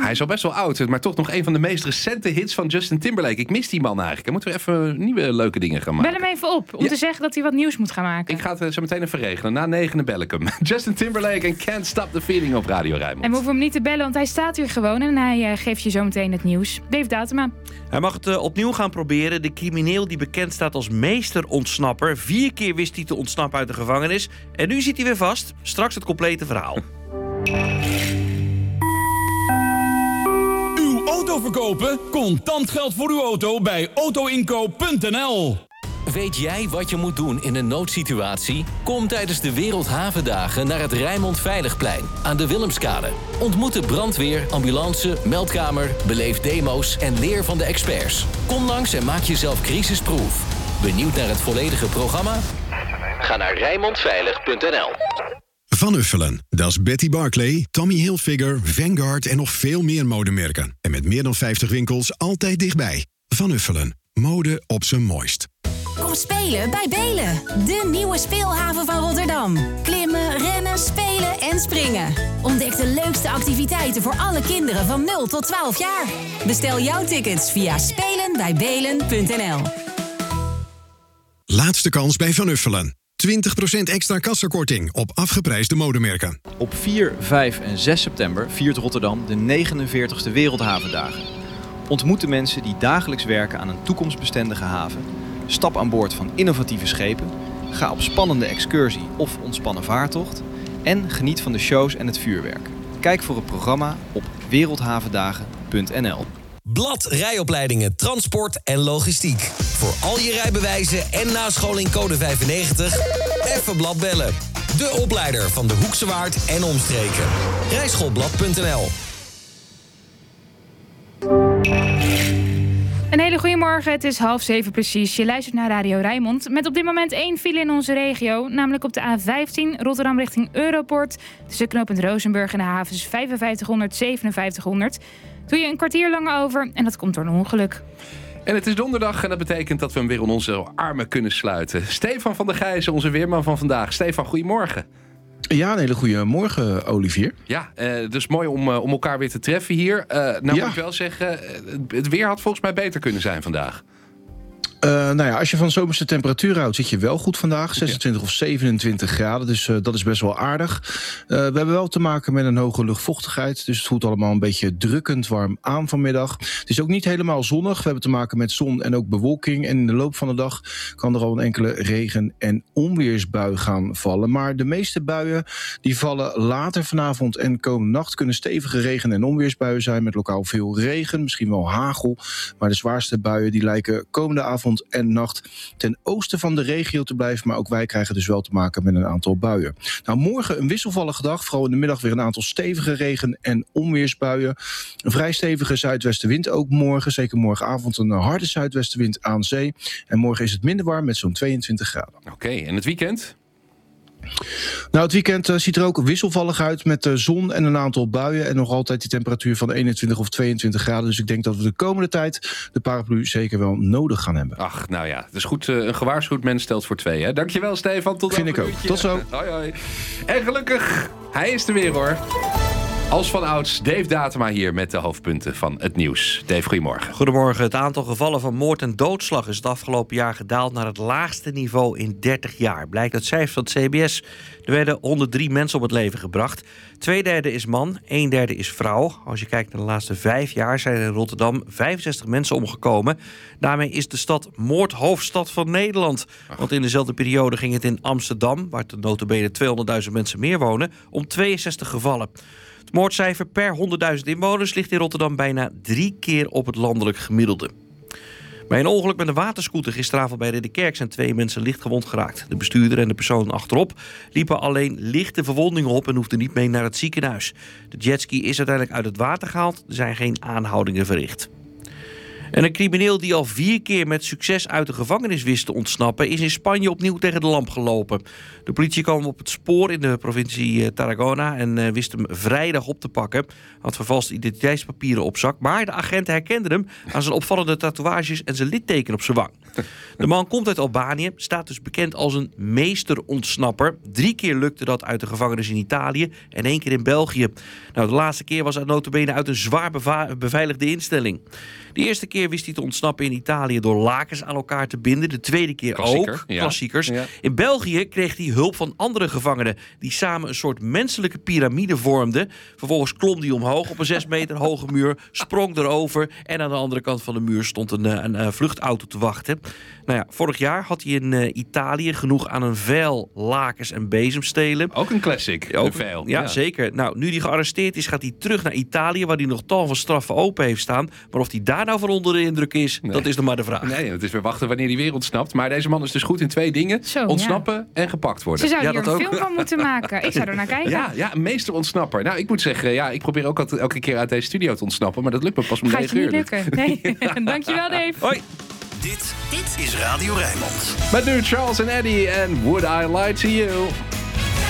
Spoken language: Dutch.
Hij is al best wel oud, maar toch nog een van de meest recente hits van Justin Timberlake. Ik mis die man eigenlijk. Hij moet weer even nieuwe leuke dingen gaan maken. Bel hem even op, om te zeggen dat hij wat nieuws moet gaan maken. Ik ga het zo meteen even regelen. Na 9 bel ik hem. Justin Timberlake en Can't Stop the Feeling op Radio Rijnmond. En we hoeven hem niet te bellen, want hij staat hier gewoon en hij geeft je zo meteen het nieuws. Dave Datema. Hij mag het opnieuw gaan proberen. De crimineel die bekend staat als meester-ontsnapper. 4 keer wist hij te ontsnappen uit de gevangenis. En nu zit hij weer vast. Straks het complete verhaal. Uw auto verkopen? Contant geld voor uw auto bij autoinkoop.nl. Weet jij wat je moet doen in een noodsituatie? Kom tijdens de Wereldhavendagen naar het Rijnmond Veiligplein aan de Willemskade. Ontmoet de brandweer, ambulance, meldkamer, beleef demo's en leer van de experts. Kom langs en maak jezelf crisisproof. Benieuwd naar het volledige programma? Ga naar rijnmondveilig.nl. Van Uffelen, dat is Betty Barclay, Tommy Hilfiger, Vanguard en nog veel meer modemerken. En met meer dan 50 winkels altijd dichtbij. Van Uffelen, mode op zijn mooist. Kom spelen bij Belen, de nieuwe speelhaven van Rotterdam. Klimmen, rennen, spelen en springen. Ontdek de leukste activiteiten voor alle kinderen van 0 tot 12 jaar. Bestel jouw tickets via spelenbijbelen.nl. Laatste kans bij Van Uffelen. 20% extra kassakorting op afgeprijsde modemerken. Op 4, 5 en 6 september viert Rotterdam de 49e Wereldhavendagen. Ontmoet de mensen die dagelijks werken aan een toekomstbestendige haven. Stap aan boord van innovatieve schepen. Ga op spannende excursie of ontspannen vaartocht. En geniet van de shows en het vuurwerk. Kijk voor het programma op wereldhavendagen.nl. Blad Rijopleidingen Transport en Logistiek. Voor al je rijbewijzen en nascholing code 95. Even Blad bellen. De opleider van de Hoekse Waard en omstreken. Rijschoolblad.nl. Een hele goede morgen, het is 6:30 precies. Je luistert naar Radio Rijnmond. Met op dit moment 1 file in onze regio. Namelijk op de A15 Rotterdam richting Europort. Tussen knooppunt Rozenburg en de havens 5500, 5700. Doe je een kwartier lang over en dat komt door een ongeluk. En het is donderdag en dat betekent dat we hem weer in onze armen kunnen sluiten. Stefan van der Gijzen, onze weerman van vandaag. Stefan, goedemorgen. Ja, een hele goede morgen, Olivier. Ja, dus mooi om elkaar weer te treffen hier. Moet ik wel zeggen, het weer had volgens mij beter kunnen zijn vandaag. Als je van zomerse temperatuur houdt, zit je wel goed vandaag. 26 of 27 graden, dus dat is best wel aardig. We hebben wel te maken met een hoge luchtvochtigheid. Dus het voelt allemaal een beetje drukkend warm aan vanmiddag. Het is ook niet helemaal zonnig. We hebben te maken met zon en ook bewolking. En in de loop van de dag kan er al een enkele regen- en onweersbui gaan vallen. Maar de meeste buien die vallen later vanavond en komende nacht. Kunnen stevige regen- en onweersbuien zijn met lokaal veel regen. Misschien wel hagel. Maar de zwaarste buien die lijken komende avond en nacht ten oosten van de regio te blijven. Maar ook wij krijgen dus wel te maken met een aantal buien. Nou, morgen een wisselvallige dag. Vooral in de middag weer een aantal stevige regen- en onweersbuien. Een vrij stevige zuidwestenwind ook morgen. Zeker morgenavond een harde zuidwestenwind aan zee. En morgen is het minder warm met zo'n 22 graden. Oké, en het weekend? Nou, het weekend ziet er ook wisselvallig uit met zon en een aantal buien. En nog altijd die temperatuur van 21 of 22 graden. Dus ik denk dat we de komende tijd de paraplu zeker wel nodig gaan hebben. Ach, nou ja, het is goed. Een gewaarschuwd mens stelt voor 2. Hè? Dankjewel, Stefan. Tot vind ik ook. Tot zo. Hoi, hoi. En gelukkig, hij is er weer, hoor. Als van ouds, Dave Datema hier met de hoofdpunten van het nieuws. Dave, goedemorgen. Goedemorgen. Het aantal gevallen van moord en doodslag is het afgelopen jaar gedaald naar het laagste niveau in 30 jaar. Blijkt uit cijfers van het CBS. Er werden 103 mensen om het leven gebracht. 2/3 is man, 1/3 is vrouw. Als je kijkt naar de laatste 5 jaar zijn er in Rotterdam 65 mensen omgekomen. Daarmee is de stad moordhoofdstad van Nederland. Want in dezelfde periode ging het in Amsterdam, waar ten nota bene 200.000 mensen meer wonen, om 62 gevallen. Het moordcijfer per 100.000 inwoners ligt in Rotterdam bijna 3 keer op het landelijk gemiddelde. Bij een ongeluk met een waterscooter gisteravond bij Ridderkerk zijn 2 mensen licht gewond geraakt. De bestuurder en de persoon achterop liepen alleen lichte verwondingen op en hoefden niet mee naar het ziekenhuis. De jetski is uiteindelijk uit het water gehaald. Er zijn geen aanhoudingen verricht. En een crimineel die al 4 keer met succes uit de gevangenis wist te ontsnappen, is in Spanje opnieuw tegen de lamp gelopen. De politie kwam hem op het spoor in de provincie Tarragona en wist hem vrijdag op te pakken. Had vervalste identiteitspapieren op zak, maar de agent herkende hem aan zijn opvallende tatoeages en zijn litteken op zijn wang. De man komt uit Albanië, staat dus bekend als een meesterontsnapper. 3 keer lukte dat uit de gevangenis in Italië en 1 keer in België. Nou, de laatste keer was hij nota bene uit een zwaar beveiligde instelling. De eerste keer wist hij te ontsnappen in Italië door lakens aan elkaar te binden. De tweede keer ook. Ja. Klassiekers. Ja. In België kreeg hij hulp van andere gevangenen die samen een soort menselijke piramide vormden. Vervolgens klom hij omhoog op een 6 meter hoge muur, sprong erover en aan de andere kant van de muur stond een vluchtauto te wachten. Nou ja, vorig jaar had hij in Italië genoeg aan een veil, lakens en bezemstelen. Ook een classic, ook, een veil. Ja, zeker. Nou, nu hij gearresteerd is, gaat hij terug naar Italië, waar hij nog tal van straffen open heeft staan. Maar of hij daar nou van onder de indruk is, dat is nog maar de vraag. Nee, het is weer wachten wanneer hij weer ontsnapt. Maar deze man is dus goed in 2 dingen. Ontsnappen en gepakt worden. Ze zouden hier een film van moeten maken. Ik zou er naar kijken. Ja, een meesterontsnapper. Nou, ik moet zeggen, ik probeer ook altijd elke keer uit deze studio te ontsnappen. Maar dat lukt me pas om 9 uur. Gaat je niet lukken. Nee. Dankjewel, Dave. Hoi. Dit is Radio Rijnmond. Met nu Charles en Eddie en Would I Lie to You?